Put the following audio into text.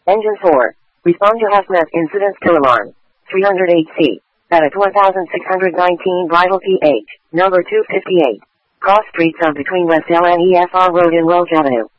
Engine 4. Respond to hazmat incident kill alarm. 308C. At 1619 Bridle PH, number 258. Cross streets on between West L and EFR Road in Welch Avenue.